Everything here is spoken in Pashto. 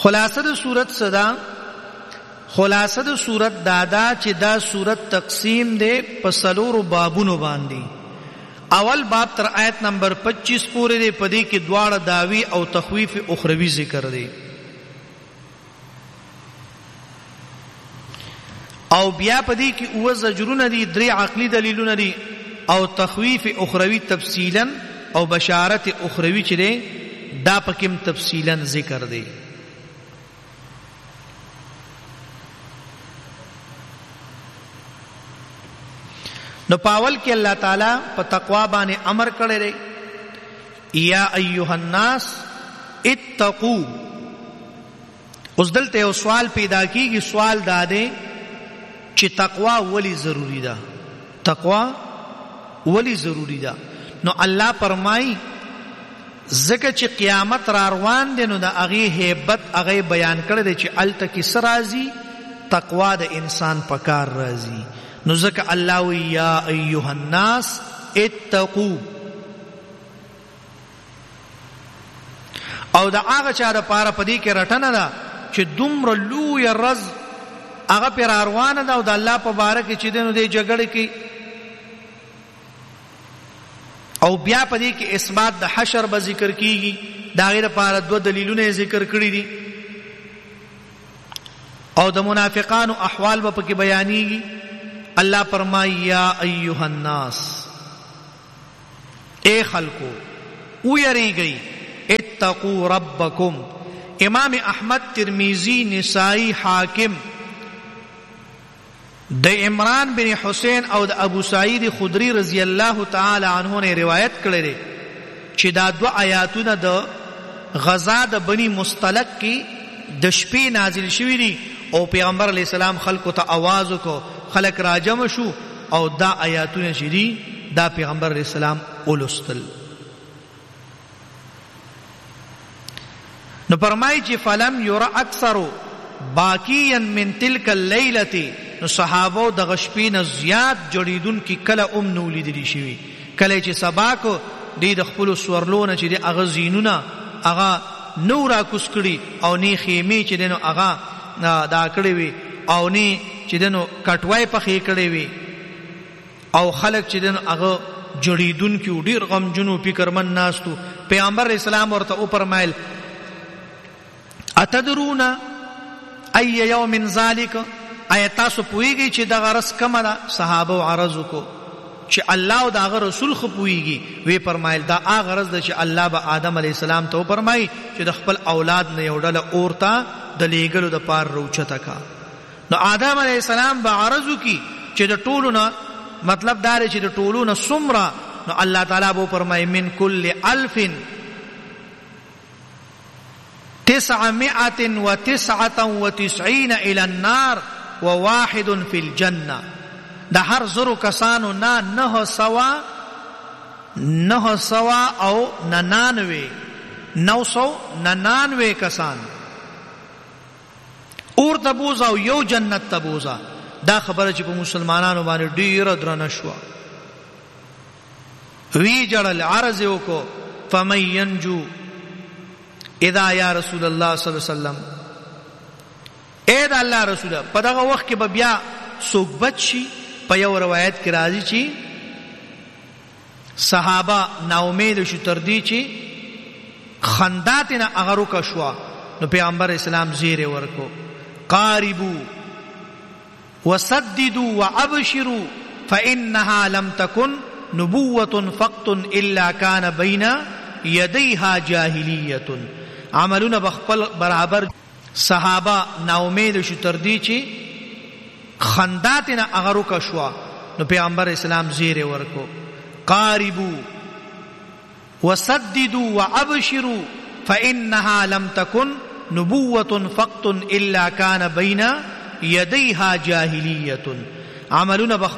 خلاصه د صورت صدا خلاصه د صورت دادا چې دا صورت تقسیم ده په څلورو بابونو باندې. اول باب تر آیت نمبر 25 پورې ده، پدې کې دواړه داوی او تخویف اخروی ذکر دي، او بیا پدې کې اوه زجرونه دي، درې عقلی دلیلونه دي، او تخویف اخروی تفصیلا او بشارت اخروی چې ده دا پکم تفصیلا ذکر دي. نو پاول کې الله تعالی په تقوا باندې امر کړی دی، یا ایها الناس اتقوا. اوس دلته یو سوال پیدا کیږي، سوال دا دی چې تقوا ولی ضروری ده؟ تقوا ولی ضروری ده؟ نو الله فرمای زکه چې قیامت را روان دی نو د هغه هیبت هغه بیان کړی دی چې الته کې سرازي تقوا د انسان په کار راځي. نو زکه الله وی یا ایها الناس اتقوا. او دا هغه چا د پاره پدې کې رټنه ده چې دومره لوی رز هغه پر روانه ده او د الله په باره کې چې دنو دې جګړه کې، او بیا پدې کې اثبات د حشر به ذکر کیږي. دا غیر لپاره دو دلیلونه ذکر کړی دي، او د منافقانو احوال به پکې بیانېږي. اللہ فرمائی یا ایوہ الناس، اے خلقو او یری گئی، اتقو ربکم. امام احمد، ترمیزی، نسائی، حاکم د عمران بن حسین او د ابو سعید خدری رضی اللہ تعالی عنہ نے روایت کړی دی چې دا دو آیاتونه د غزا د بنی مستلق کی د شپې نازل شوی دي، او پیغمبر علیہ السلام خلقو ته आवाज وکړو، خلق راجم شو، او دا آیاتونه چې دي دا پیغمبر علیہ السلام ولستل. نو فرمایي چې فلم یرا اکثر باقیا من تلک اللیلة. نو صحابو د غشپین زیات جړیدون کی کله نو لیدلی شي، کله چې سبا کو د خپل سورلونه چې د اغه زینونه اغه نورا کوسکړي، او نه خیمه چې دنو اغه دا کړی وي، او نه چې دنو کټوای پخې کړی وي، او خلق چې دنو اغه جړیدون کی ډیر غم جنو فکرمن ناستو. پیغمبر اسلام ورته او فرمایل اتدرون ای یوم ذالک، آیا تاسو پوهیږئ چې دغه ورځ کومه ده؟ صحابه عرض وکړو چې الله او دغه رسول خو پوهیږي. وی فرمایل دا هغه ورځ ده چې الله به آدم علیه السلام ته فرمایي چې د خپل اولاد نه یو ډله اورته د لیږلو د پار روچته کا. نو آدم علیه السلام به عرض وکړي چې د ټولو نه مطلب دا دی چې د ټولو نه څومره؟ نو الله تعالی به فرمایي من کل 1999 الى النار وواحد فی الجنه. د هر زرو کسانو نه 900 او 999 کسان اور تبوزا او یو جنت تبوزا. دا خبره چې په مسلمانانو باندې ډیره درنه شوه. وی جړل عرض وکړو فمن ينجو اذا یا رسول الله صلی الله علیه وسلم، اے دا الله رسول، په دغه وخت کې به بیا څوک بچ شي؟ په یو روایت کې راځي چې صحابه ناامید شو تر دې چې خندات نه اغرو کا شوا. نو پیغمبر اسلام زیر ورکو قاربو وسددوا وابشروا فانها لم تكن نبوة فقط الا كان بين يديها جاهلیه. عملونه بخپل برابر. صحابه ناامید شو تر دې چې خندات نه اغرو کا شوا. نو پیغمبر اسلام زیر ورکو قاربوا وسددوا وابشروا فانها لم تكن نبوة فقط الا كان بين يديها جاهلیه. عملونه